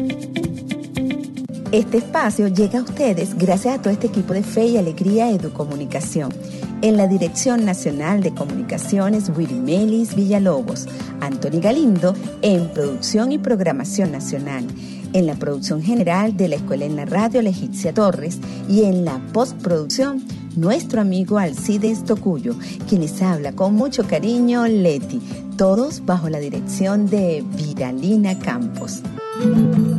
Este espacio llega a ustedes gracias a todo este equipo de Fe y Alegría Educomunicación. En la Dirección Nacional de Comunicaciones, Wirimelis Villalobos, Anthony Galindo, en Producción y Programación Nacional, en la producción general de la Escuela en la Radio, Legicia Torres, y en la postproducción, nuestro amigo Alcides Tocuyo, quien les habla con mucho cariño, Leti, todos bajo la dirección de Viralina Campos.